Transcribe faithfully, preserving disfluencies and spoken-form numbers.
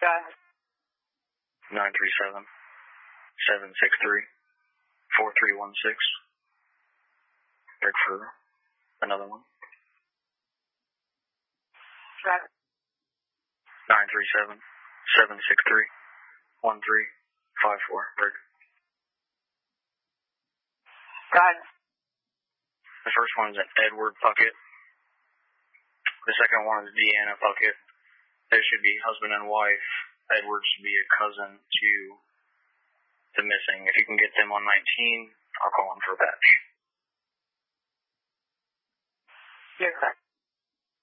Got it. nine three seven, seven six three, four three one six. Break for another one. Got it. nine three seven, seven six three, one three five four. Break. Got it. The first one is an Edward Puckett. The second one is Deanna Puckett. They should be husband and wife. Edward should be a cousin to the missing. If you can get them on nineteen, I'll call them for a patch. You're correct.